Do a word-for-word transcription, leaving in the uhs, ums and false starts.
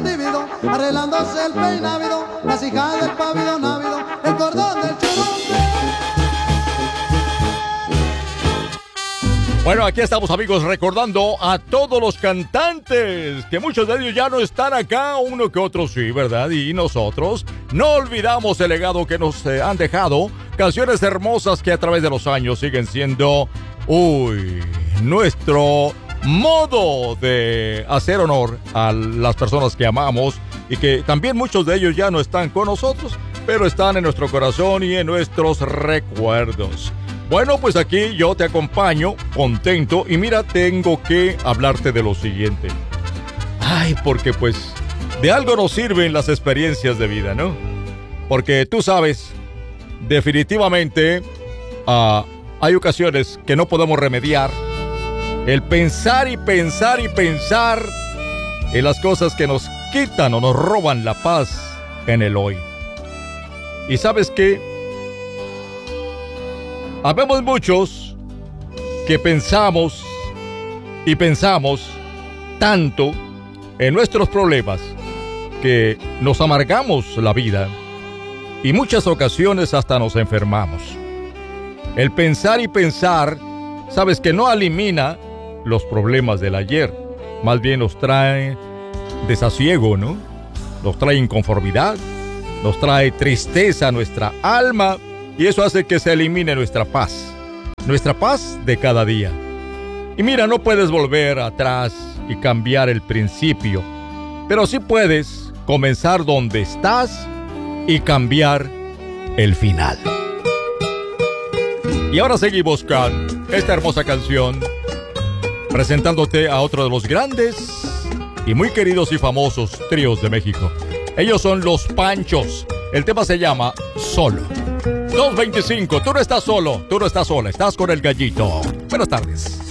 tímido, arreglándose el peinávido, las hijas del pabellón ávido, el cordón del churro. Bueno, aquí estamos, amigos, recordando a todos los cantantes, que muchos de ellos ya no están acá, uno que otro sí, ¿verdad? Y nosotros no olvidamos el legado que nos eh, han dejado, canciones hermosas que a través de los años siguen siendo, uy, nuestro modo de hacer honor a las personas que amamos y que también muchos de ellos ya no están con nosotros, pero están en nuestro corazón y en nuestros recuerdos. Bueno, pues aquí yo te acompaño, contento, y mira, tengo que hablarte de lo siguiente. Ay, porque pues de algo nos sirven las experiencias de vida, ¿no? Porque tú sabes, definitivamente uh, hay ocasiones que no podemos remediar. El pensar y pensar y pensar en las cosas que nos quitan o nos roban la paz en el hoy. ¿Y sabes qué? Habemos muchos que pensamos y pensamos tanto en nuestros problemas que nos amargamos la vida y muchas ocasiones hasta nos enfermamos. El pensar y pensar, sabes que no elimina los problemas del ayer, más bien nos trae desasiego, ¿no? Nos trae inconformidad, nos trae tristeza a nuestra alma. Y eso hace que se elimine nuestra paz, nuestra paz de cada día. Y mira, no puedes volver atrás y cambiar el principio, pero sí puedes comenzar donde estás y cambiar el final. Y ahora seguimos con esta hermosa canción, presentándote a otro de los grandes y muy queridos y famosos tríos de México. Ellos son Los Panchos. El tema se llama Solo. dos veinticinco, tú no estás solo, tú no estás sola, estás con el Gallito. Buenas tardes.